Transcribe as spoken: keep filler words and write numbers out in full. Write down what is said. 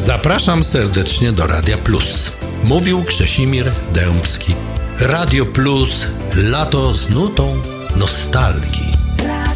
Zapraszam serdecznie do Radia Plus. Mówił Krzesimir Dębski. Radio Plus, lato z nutą nostalgii.